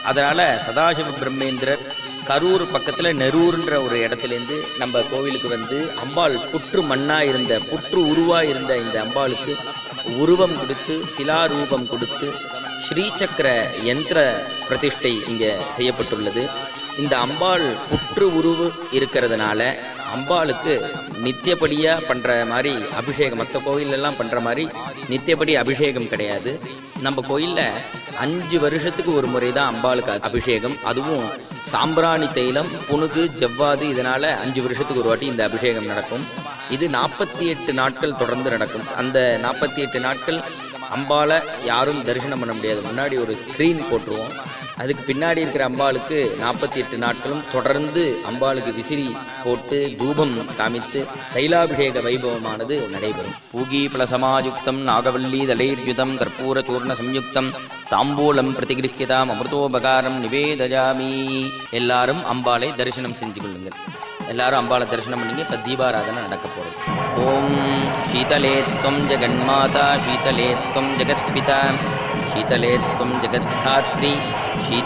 அதனால் சதாசிவ பிரம்மேந்திரர் கரூர் பக்கத்தில் நெரூர்ன்ற ஒரு இடத்துலேருந்து நம்ம கோவிலுக்கு வந்து அம்பாள் புற்று மண்ணாக இருந்த புற்று உருவாக இருந்த இந்த அம்பாளுக்கு உருவம் கொடுத்து சிலாரூபம் கொடுத்து ஸ்ரீசக்கர யந்திர பிரதிஷ்டை இங்கே செய்யப்பட்டுள்ளது. இந்த அம்பாள் புற்று உருவு இருக்கிறதுனால அம்பாளுக்கு நித்தியப்படியாக பண்ணுற மாதிரி அபிஷேகம் மற்ற கோயிலெல்லாம் பண்ணுற மாதிரி நித்தியப்படி அபிஷேகம் கிடையாது. நம்ம கோயிலில் 5 வருஷத்துக்கு ஒரு முறை தான் அம்பாளுக்கு அபிஷேகம். அதுவும் சாம்பிராணி தைலம், புனுகு, ஜவ்வாது, இதனால் 5 வருஷத்துக்கு ஒரு வாட்டி இந்த அபிஷேகம் நடக்கும். இது 48 நாட்கள் தொடர்ந்து நடக்கும். அந்த 48 நாட்கள் அம்பாளை யாரும் தரிசனம் பண்ண முடியாது. முன்னாடி ஒரு ஸ்க்ரீன் போட்டுருவோம். அதுக்கு பின்னாடி இருக்கிற அம்பாளுக்கு 48 நாட்களும் தொடர்ந்து அம்பாளுக்கு விசிறி போட்டு தூபம் காமித்து தைலாபிஷேக வைபவமானது நடைபெறும். பூகி பலசமாயுக்தம் நாகவல்லி தலைர்யுதம் கற்பூர சூர்ண சம்யுக்தம் தாம்பூலம் பிரதிகிருஹ்யதாம் அமிர்தோபகாரம் நிவேதயாமி. எல்லாரும் அம்பாளை தரிசனம் செஞ்சு கொள்ளுங்கள். எல்லாரும் அம்பாளை தரிசனம் பண்ணிங்க. இப்போ தீபாராதனை நடக்க போகிறது. ஓம் ஷீதலேத்வம் ஜெகன்மாதா ஷீதலேத்வம் ஜெகத்பிதா ஷீதலேத்வம் ஜெகத்தாத்ரி